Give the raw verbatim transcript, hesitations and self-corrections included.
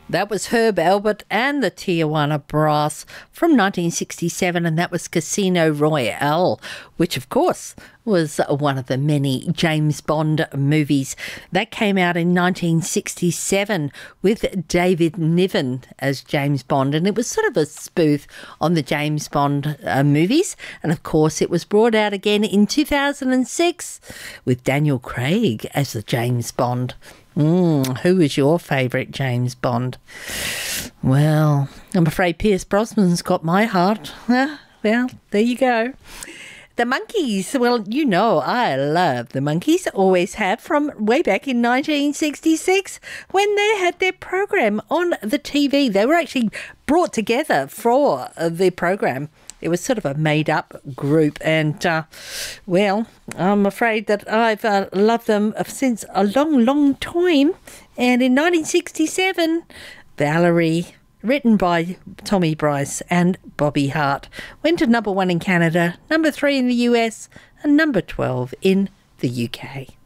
That was Herb Alpert and the Tijuana Brass from nineteen sixty-seven, and that was Casino Royale, which of course was one of the many James Bond movies. That came out in nineteen sixty-seven with David Niven as James Bond, and it was sort of a spoof on the James Bond uh, movies. And of course it was brought out again in two thousand six with Daniel Craig as the James Bond. Mm, who is your favourite James Bond? Well, I'm afraid Pierce Brosnan's got my heart. Uh, well, there you go. The Monkees, well, you know I love the Monkees, always have, from way back in nineteen sixty-six when they had their program on the T V. They were actually brought together for the program. It was sort of a made-up group, and, uh, well, I'm afraid that I've uh, loved them since a long, long time. And in nineteen sixty-seven, Valerie, written by Tommy Bryce and Bobby Hart, went to number one in Canada, number three in the U S, and number twelve in the U K.